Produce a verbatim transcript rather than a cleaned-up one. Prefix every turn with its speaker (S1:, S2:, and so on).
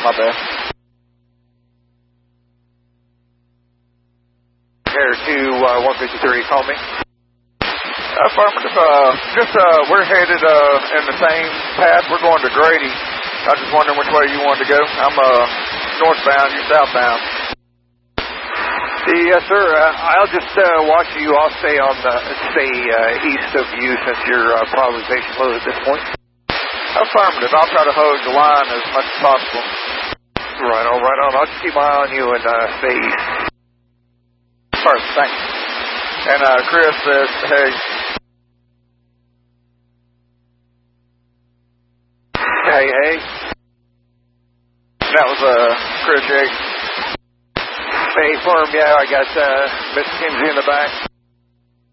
S1: my bad.
S2: Air two one fifty-three, call me.
S1: Affirmative. Uh, just, uh, we're headed, uh, in the same path. We're going to Grady. I was just wondering which way you wanted to go. I'm, uh, northbound, you're southbound.
S2: Yes, sir. Uh, I'll just, uh, watch you. I'll stay on the, stay, uh, east of you since you're, uh, probably station low at this point.
S1: Affirmative. I'll try to hold the line as much as possible.
S2: Right on, right on. I'll just keep my eye on you and, uh, stay east.
S1: Perfect, thanks. And, uh, Chris says, hey.
S2: Hey, hey.
S1: That was, uh, Chris Yates.
S2: Hey, firm, yeah, I got, uh, Mister Kinsey in the back.